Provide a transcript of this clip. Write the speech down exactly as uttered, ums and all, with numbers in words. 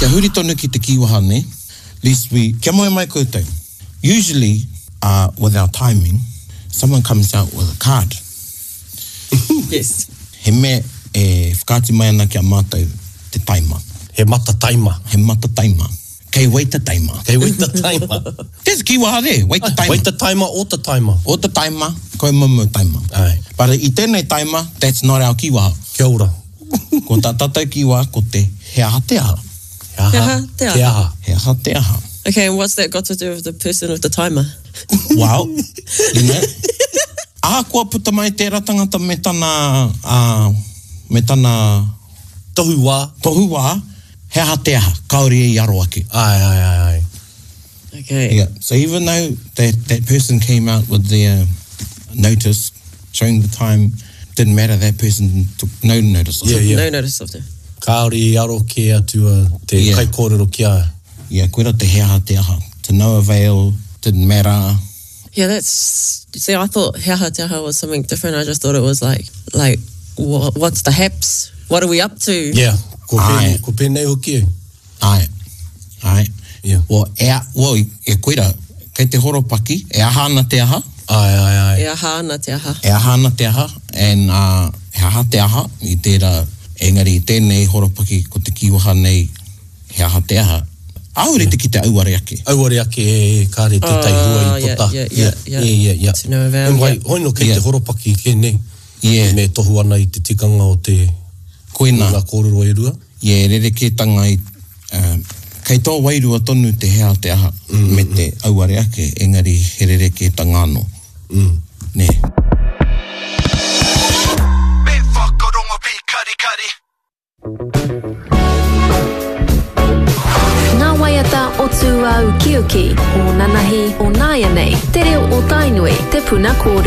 Kia huri tonu ki te kiwaha ne. At least we, kia moe mai koutou. Usually, uh, with our timing, someone comes out with a card. Yes. He me e whakaati mai ana kia mātou te taima. He mata taima. He mata taima. Kei waita taima. Kei waita taima. There's kiwaha there, waita taima. Waita taima o ta taima. O ta taima, koe mamu taima. Ai. But i tēnei taima, that's not our kiwaha. Kia ora. Ko tā tātou kiwaha, ko te he aha te aha. He aha te aha. He aha. He aha te aha. Okay, and what's that got to do with the person with the timer? Wow. You know? Aha kua puta mai tērā tangata me tana, uh, me tana Tohu wā. tohu wā, he aha te aha, kaori e aro ake. Ai, ai, ai, ai. Okay. Yeah. So even though that, that person came out with their notice showing the time, didn't matter, that person took no notice of Yeah, it. yeah. No notice of them. Kaori i aro ke atua te Yeah. kai kōrero kia. Yeah, koera te he aha te aha. To no avail, didn't matter. Yeah, that's... See, I thought he aha te aha was something different. I just thought it was like, like, wha- what's the haps? What are we up to? Yeah. Ko Ai. pēnei, ko pēnei hoki e. Ai, ai. Yeah. Well, e, well, e koera, kei te horopaki, e aha ana te aha, Ai, ai, ai. E aha ana te aha. e aha ana te aha, and uh, he aha te aha, i tērā, engari i tēnei horopaki ko te kiwaha nei, he aha te aha. Aure te ki te auare ake. Auare ake e, e kāre te taihua Oh, i yeah, pota. yeah, yeah, yeah. Yeah, yeah, yeah. To know about, E mai, yeah. hoino kei Yeah. te horopaki ke nei. Yeah. Me tohu ana i te tikanga o te Koina. ngā kōrero e rua. Yeah, rere ke tanga i, uh, kei tō wairua tonu te hea te aha, mm, me te auare ake, engari he rere ke tanga anō. Mm. Ne. Me whakarongo pi kari kari. Ngā waiata o tū au ki uki, o nanahi o nāia nei, te reo o tainui, te puna kōrero.